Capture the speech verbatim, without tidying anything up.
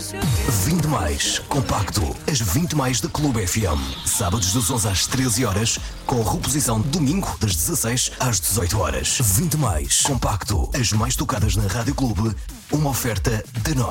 vinte mais, compacto, as vinte mais da Clube F M. Sábados das onze às treze horas, com reposição domingo das dezasseis às dezoito horas. vinte mais, compacto, as mais tocadas na Rádio Clube, uma oferta de nós.